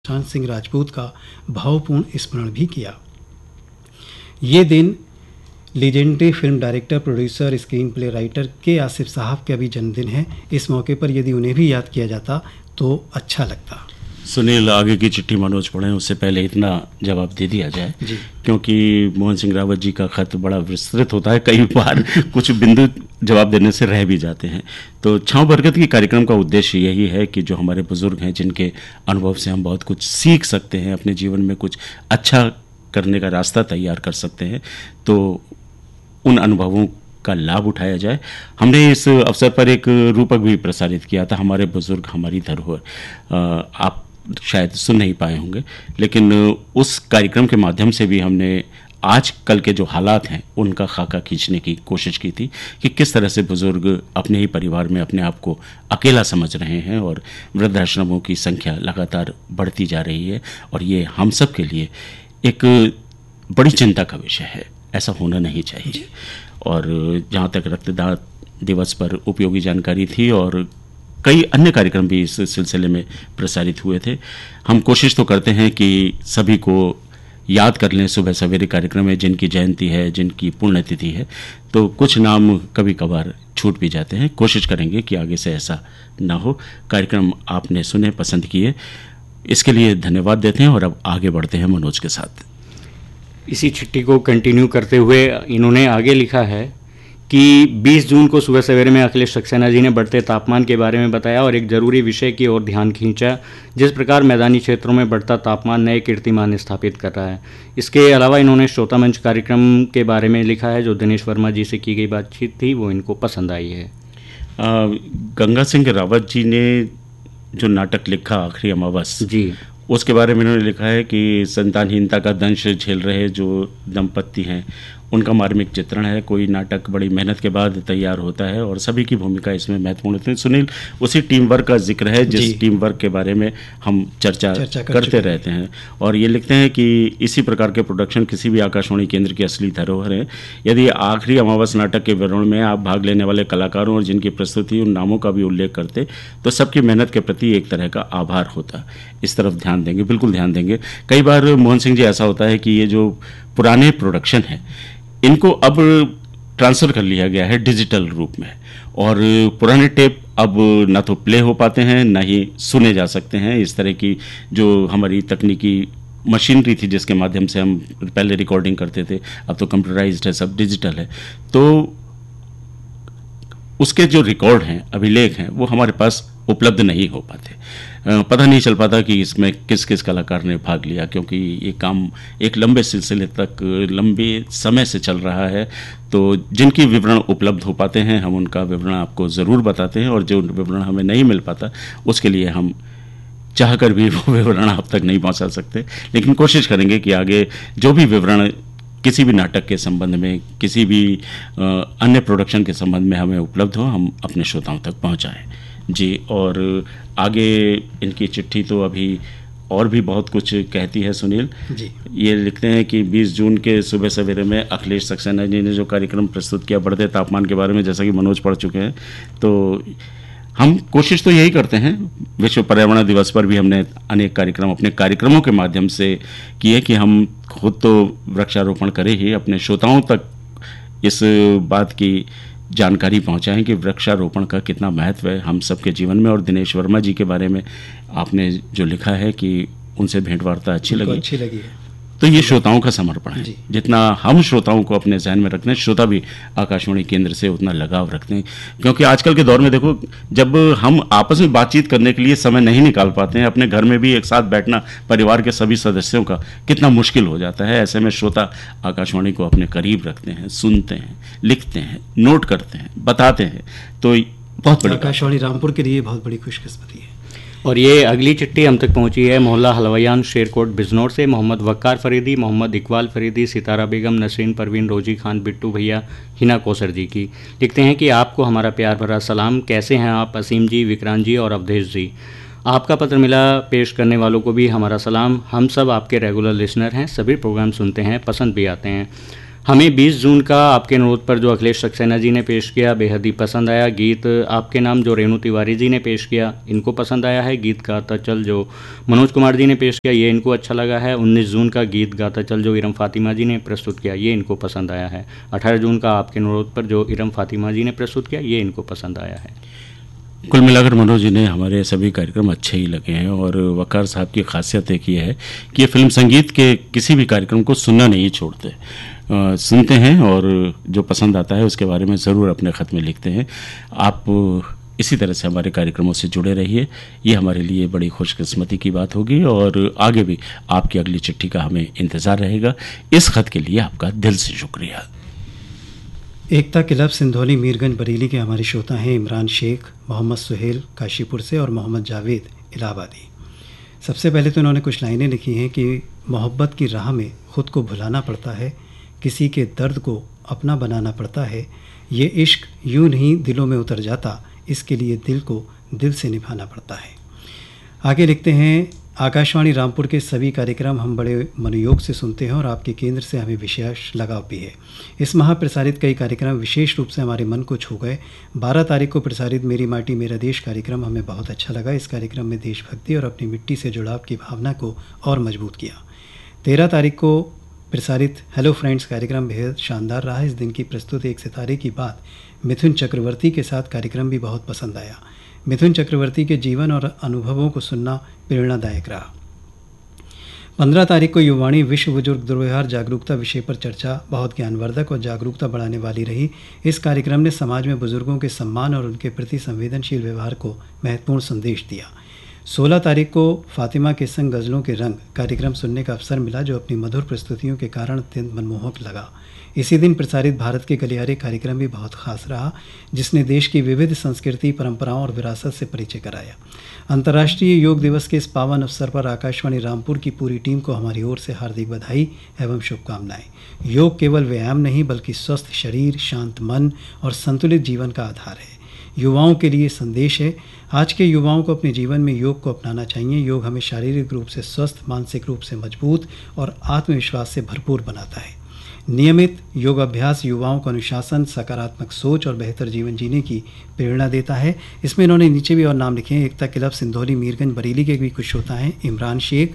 सुशांत सिंह राजपूत का भावपूर्ण स्मरण भी किया। ये दिन legendary film director, producer, screen play writer के आसिफ साहब का भी जन्मदिन है। इस मौके पर यदि उन्हें भी याद किया जाता तो अच्छा लगता। सुनील, आगे की चिट्ठी मनोज पढ़ें उससे पहले इतना जवाब दे दिया जाए जी। क्योंकि मोहन सिंह रावत जी का खत बड़ा विस्तृत होता है, कई बार कुछ बिंदु जवाब देने से रह भी जाते हैं। तो छाँव बरगद की कार्यक्रम का उद्देश्य यही है कि जो हमारे बुजुर्ग हैं, जिनके अनुभव से हम बहुत कुछ सीख सकते हैं, अपने जीवन में कुछ अच्छा करने का रास्ता तैयार कर सकते हैं, तो उन अनुभवों का लाभ उठाया जाए। हमने इस अवसर पर एक रूपक भी प्रसारित किया था, हमारे बुजुर्ग हमारी धरोहर। आप शायद सुन नहीं पाए होंगे, लेकिन उस कार्यक्रम के माध्यम से भी हमने आज कल के जो हालात हैं उनका खाका खींचने की कोशिश की थी कि किस तरह से बुजुर्ग अपने ही परिवार में अपने आप को अकेला समझ रहे हैं और वृद्धाश्रमों की संख्या लगातार बढ़ती जा रही है और ये हम सब के लिए एक बड़ी चिंता का विषय है। ऐसा होना नहीं चाहिए। और जहाँ तक रक्तदान दिवस पर उपयोगी जानकारी थी और कई अन्य कार्यक्रम भी इस सिलसिले में प्रसारित हुए थे। हम कोशिश तो करते हैं कि सभी को याद कर लें सुबह सवेरे कार्यक्रम में, जिनकी जयंती है, जिनकी पुण्यतिथि है, तो कुछ नाम कभी कभार छूट भी जाते हैं। कोशिश करेंगे कि आगे से ऐसा ना हो। कार्यक्रम आपने सुने, पसंद किए, इसके लिए धन्यवाद देते हैं और अब आगे बढ़ते हैं मनोज के साथ। इसी चिट्ठी को कंटिन्यू करते हुए इन्होंने आगे लिखा है कि 20 जून को सुबह सवेरे में अखिलेश सक्सेना जी ने बढ़ते तापमान के बारे में बताया और एक ज़रूरी विषय की ओर ध्यान खींचा। जिस प्रकार मैदानी क्षेत्रों में बढ़ता तापमान नए कीर्तिमान स्थापित कर रहा है। इसके अलावा इन्होंने श्रोता मंच कार्यक्रम के बारे में लिखा है, जो दिनेश वर्मा जी से की गई बातचीत थी, वो इनको पसंद आई है। गंगा सिंह रावत जी ने जो नाटक लिखा आखिरी अमावस जी, उसके बारे में इन्होंने लिखा है कि संतानहीनता का दंश झेल रहे जो दंपत्ति हैं उनका मार्मिक चित्रण है। कोई नाटक बड़ी मेहनत के बाद तैयार होता है और सभी की भूमिका इसमें महत्वपूर्ण होती है। सुनील, उसी टीम वर्क का जिक्र है जिस टीम वर्क के बारे में हम चर्चा करते रहते हैं और ये लिखते हैं कि इसी प्रकार के प्रोडक्शन किसी भी आकाशवाणी केंद्र की असली धरोहर है। यदि आखिरी अमावस नाटक के विवरण में आप भाग लेने वाले कलाकारों और जिनकी प्रस्तुति उन नामों का भी उल्लेख करते तो सबकी मेहनत के प्रति एक तरह का आभार होता। इस तरफ ध्यान देंगे, बिल्कुल ध्यान देंगे। कई बार मोहन सिंह जी ऐसा होता है कि ये जो पुराने प्रोडक्शन है इनको अब ट्रांसफ़र कर लिया गया है डिजिटल रूप में और पुराने टेप अब ना तो प्ले हो पाते हैं ना ही सुने जा सकते हैं। इस तरह की जो हमारी तकनीकी मशीनरी थी जिसके माध्यम से हम पहले रिकॉर्डिंग करते थे, अब तो कंप्यूटराइज्ड है, सब डिजिटल है, तो उसके जो रिकॉर्ड हैं, अभिलेख हैं, वो हमारे पास उपलब्ध नहीं हो पाते। पता नहीं चल पाता कि इसमें किस किस कलाकार ने भाग लिया, क्योंकि ये काम एक लंबे सिलसिले तक लंबे समय से चल रहा है। तो जिनकी विवरण उपलब्ध हो पाते हैं हम उनका विवरण आपको ज़रूर बताते हैं और जो विवरण हमें नहीं मिल पाता उसके लिए हम चाहकर भी वो विवरण आप तक नहीं पहुंचा सकते, लेकिन कोशिश करेंगे कि आगे जो भी विवरण किसी भी नाटक के संबंध में, किसी भी अन्य प्रोडक्शन के संबंध में हमें उपलब्ध हो, हम अपने श्रोताओं तक पहुंचाएं। जी, और आगे इनकी चिट्ठी तो अभी और भी बहुत कुछ कहती है सुनील जी। ये लिखते हैं कि 20 जून के सुबह सवेरे में अखिलेश सक्सेना जी ने जो कार्यक्रम प्रस्तुत किया बढ़ते तापमान के बारे में, जैसा कि मनोज पढ़ चुके हैं, तो हम कोशिश तो यही करते हैं। विश्व पर्यावरण दिवस पर भी हमने अनेक कार्यक्रम अपने कार्यक्रमों के माध्यम से किए कि हम खुद तो वृक्षारोपण करें ही, अपने श्रोताओं तक इस बात की जानकारी पहुंचाएं कि वृक्षारोपण का कितना महत्व है हम सबके जीवन में। और दिनेश वर्मा जी के बारे में आपने जो लिखा है कि उनसे भेंटवार्ता अच्छी लगी है, तो ये श्रोताओं का समर्पण है। जितना हम श्रोताओं को अपने जहन में रखते हैं, श्रोता भी आकाशवाणी केंद्र से उतना लगाव रखते हैं, क्योंकि आजकल के दौर में देखो, जब हम आपस में बातचीत करने के लिए समय नहीं निकाल पाते हैं, अपने घर में भी एक साथ बैठना परिवार के सभी सदस्यों का कितना मुश्किल हो जाता है। ऐसे में श्रोता आकाशवाणी को अपने करीब रखते हैं, सुनते हैं, लिखते हैं, नोट करते हैं, बताते हैं, तो बहुत बड़ी आकाशवाणी रामपुर के लिए बहुत बड़ी खुशकिस्मती है। और ये अगली चिट्ठी हम तक पहुंची है मोहल्ला हलवैयान शेरकोट बिजनौर से मोहम्मद वक्कार फरीदी, मोहम्मद इकबाल फरीदी, सितारा बेगम, नसरीन परवीन, रोजी खान, बिट्टू भैया, हिना कौसर जी की। लिखते हैं कि आपको हमारा प्यार भरा सलाम। कैसे हैं आप असीम जी, विक्रांत जी और अवधेश जी? आपका पत्र मिला पेश करने वालों को भी हमारा सलाम। हम सब आपके रेगुलर लिसनर हैं, सभी प्रोग्राम सुनते हैं, पसंद भी आते हैं। हमें 20 जून का आपके अनुरोध पर जो अखिलेश सक्सेना जी ने पेश किया बेहद ही पसंद आया। गीत आपके नाम जो रेणु तिवारी जी ने पेश किया इनको पसंद आया है। गीत गाता चल जो मनोज कुमार जी ने पेश किया ये इनको अच्छा लगा है। 19 जून का गीत गाता चल जो इरम फातिमा जी ने प्रस्तुत किया ये इनको पसंद आया है। 18 जून का आपके अनुरोध पर जो इरम फातिमा जी ने प्रस्तुत किया ये इनको पसंद आया है। कुल मिलाकर मनोज जी ने हमारे सभी कार्यक्रम अच्छे ही लगे हैं और वकार साहब की खासियत एक ये है कि ये फिल्म संगीत के किसी भी कार्यक्रम को सुनना नहीं छोड़ते, सुनते हैं और जो पसंद आता है उसके बारे में ज़रूर अपने ख़त में लिखते हैं। आप इसी तरह से हमारे कार्यक्रमों से जुड़े रहिए, ये हमारे लिए बड़ी खुशकिस्मती की बात होगी और आगे भी आपकी अगली चिट्ठी का हमें इंतज़ार रहेगा। इस ख़त के लिए आपका दिल से शुक्रिया। एकता क्लब सिंधौली मीरगंज बरेली के हमारे श्रोता हैं इमरान शेख, मोहम्मद सुहेल काशीपुर से और मोहम्मद जावेद इलाहाबादी। सबसे पहले तो उन्होंने कुछ लाइनें लिखी हैं कि मोहब्बत की राह में ख़ुद को भुलाना पड़ता है, किसी के दर्द को अपना बनाना पड़ता है, ये इश्क यूं नहीं दिलों में उतर जाता, इसके लिए दिल को दिल से निभाना पड़ता है। आगे लिखते हैं आकाशवाणी रामपुर के सभी कार्यक्रम हम बड़े मनोयोग से सुनते हैं और आपके केंद्र से हमें विशेष लगाव भी है। इस माह प्रसारित कई कार्यक्रम विशेष रूप से हमारे मन को छू गए। 12 तारीख को प्रसारित मेरी माटी मेरा देश कार्यक्रम हमें बहुत अच्छा लगा। इस कार्यक्रम में देशभक्ति और अपनी मिट्टी से जुड़ाव की भावना को और मजबूत किया। 13 तारीख को प्रसारित हेलो फ्रेंड्स कार्यक्रम बेहद शानदार रहा। इस दिन की प्रस्तुत एक सितारे की बात मिथुन चक्रवर्ती के साथ कार्यक्रम भी बहुत पसंद आया। मिथुन चक्रवर्ती के जीवन और अनुभवों को सुनना प्रेरणादायक रहा। 15 तारीख को युवाणी विश्व बुजुर्ग दुर्व्यवहार जागरूकता विषय पर चर्चा बहुत ज्ञानवर्धक और जागरूकता बढ़ाने वाली रही। इस कार्यक्रम ने समाज में बुजुर्गों के सम्मान और उनके प्रति संवेदनशील व्यवहार को महत्वपूर्ण संदेश दिया। 16 तारीख को फातिमा के संग गज़लों के रंग कार्यक्रम सुनने का अवसर मिला जो अपनी मधुर प्रस्तुतियों के कारण अत्यंत मनमोहक लगा। इसी दिन प्रसारित भारत के गलियारे कार्यक्रम भी बहुत खास रहा जिसने देश की विविध संस्कृति परंपराओं और विरासत से परिचय कराया। अंतर्राष्ट्रीय योग दिवस के इस पावन अवसर पर आकाशवाणी रामपुर की पूरी टीम को हमारी ओर से हार्दिक बधाई एवं शुभकामनाएं। योग केवल व्यायाम नहीं बल्कि स्वस्थ शरीर, शांत मन और संतुलित जीवन का आधार है। युवाओं के लिए संदेश है, आज के युवाओं को अपने जीवन में योग को अपनाना चाहिए। योग हमें शारीरिक रूप से स्वस्थ, मानसिक रूप से मजबूत और आत्मविश्वास से भरपूर बनाता है। नियमित योग अभ्यास युवाओं को अनुशासन, सकारात्मक सोच और बेहतर जीवन जीने की प्रेरणा देता है। इसमें इन्होंने नीचे भी और नाम लिखे हैं। एकता क्लब सिंधौली मीरगंज बरेली के भी कुछ श्रोता हैं, इमरान शेख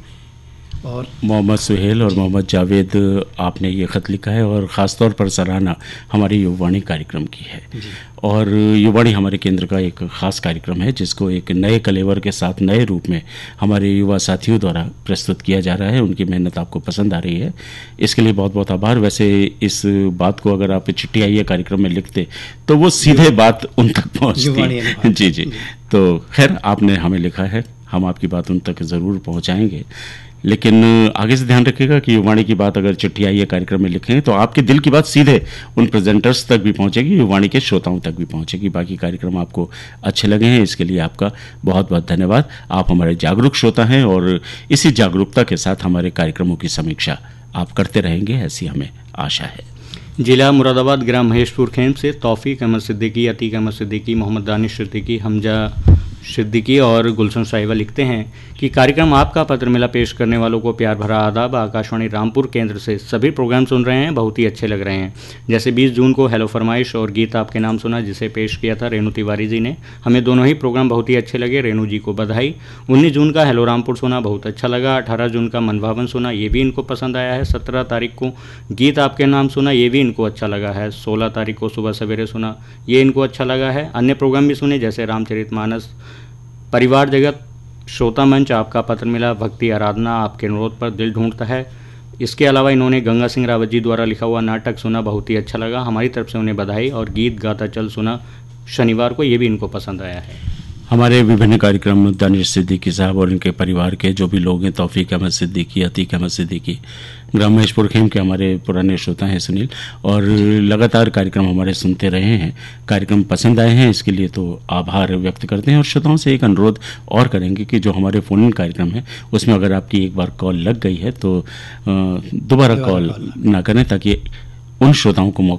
और मोहम्मद सुहेल और मोहम्मद जावेद, आपने ये ख़त लिखा है और ख़ास तौर पर सराहना हमारी युवाणी कार्यक्रम की है। और युवाणी हमारे केंद्र का एक ख़ास कार्यक्रम है जिसको एक नए कलेवर के साथ नए रूप में हमारे युवा साथियों द्वारा प्रस्तुत किया जा रहा है। उनकी मेहनत आपको पसंद आ रही है, इसके लिए बहुत बहुत आभार। वैसे इस बात को अगर आप चिट्ठी आइए कार्यक्रम में लिखते तो वो सीधे बात उन तक पहुँचती। जी जी, तो खैर आपने हमें लिखा है, हम आपकी बात उन तक ज़रूर पहुँचाएँगे। लेकिन आगे से ध्यान रखिएगा कि युवाणी की बात अगर चिट्ठी आई है कार्यक्रम में लिखें तो आपके दिल की बात सीधे उन प्रेजेंटर्स तक भी पहुंचेगी, युवाणी के श्रोताओं तक भी पहुंचेगी। बाकी कार्यक्रम आपको अच्छे लगे हैं इसके लिए आपका बहुत बहुत धन्यवाद। आप हमारे जागरूक श्रोता हैं और इसी जागरूकता के साथ हमारे कार्यक्रमों की समीक्षा आप करते रहेंगे, ऐसी हमें आशा है। जिला मुरादाबाद, ग्राम महेशपुर खेम से तौफीक अहमद सिद्दीकी, अतीक अहमद सिद्दीकी, मोहम्मद दानिश सिद्दीकी, हमजा सिद्दीकी और गुलशन साहिबा लिखते हैं कि कार्यक्रम आपका पत्र मिला पेश करने वालों को प्यार भरा आदाब। आकाशवाणी रामपुर केंद्र से सभी प्रोग्राम सुन रहे हैं, बहुत ही अच्छे लग रहे हैं। जैसे 20 जून को हेलो फरमाइश और गीत आपके नाम सुना जिसे पेश किया था रेणु तिवारी जी ने, हमें दोनों ही प्रोग्राम बहुत ही अच्छे लगे, रेणु जी को बधाई। 19 जून का हेलो रामपुर सुना, बहुत अच्छा लगा। 18 जून का मनभावन सुना, ये भी इनको पसंद आया है। 17 तारीख को गीत आपके नाम सुना, ये भी इनको अच्छा लगा है। 16 तारीख को सुबह सवेरे सुना, ये इनको अच्छा लगा है। अन्य प्रोग्राम भी सुने जैसे रामचरितमानस, परिवार जगत, श्रोता मंच, आपका पत्र मिला, भक्ति आराधना, आपके अनुरोध पर दिल ढूंढता है। इसके अलावा इन्होंने गंगा सिंह रावत जी द्वारा लिखा हुआ नाटक सुना, बहुत ही अच्छा लगा, हमारी तरफ से उन्हें बधाई। और गीत गाता चल सुना शनिवार को, ये भी इनको पसंद आया है। हमारे विभिन्न कार्यक्रम दानिश सिद्दीकी साहब और इनके परिवार के जो भी लोग हैं, तौफीक अहमद सिद्दीकी, अतीक अहमद सिद्दीकी, ग्राम महेशपुर खेम के हमारे पुराने श्रोता हैं सुनील, और लगातार कार्यक्रम हमारे सुनते रहे हैं, कार्यक्रम पसंद आए हैं, इसके लिए तो आभार व्यक्त करते हैं। और श्रोताओं से एक अनुरोध और करेंगे कि जो हमारे फ़ोन इन कार्यक्रम है उसमें अगर आपकी एक बार कॉल लग गई है तो दोबारा कॉल ना करें ताकि उन श्रोताओं को मौका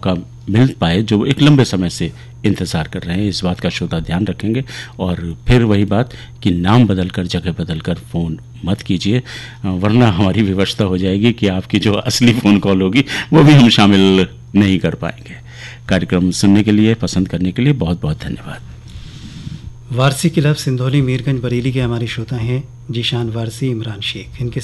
मिल पाए जो एक लंबे समय से इंतज़ार कर रहे हैं। इस बात का श्रोता ध्यान रखेंगे। और फिर वही बात कि नाम बदलकर, जगह बदलकर फ़ोन मत कीजिए, वरना हमारी व्यवस्था हो जाएगी कि आपकी जो असली फ़ोन कॉल होगी वो भी हम शामिल नहीं कर पाएंगे। कार्यक्रम सुनने के लिए, पसंद करने के लिए बहुत बहुत धन्यवाद। वारसी क्लब सिंधौली मीरगंज बरेली के हमारे श्रोता हैं जीशान वारसी, इमरान शेख। इनके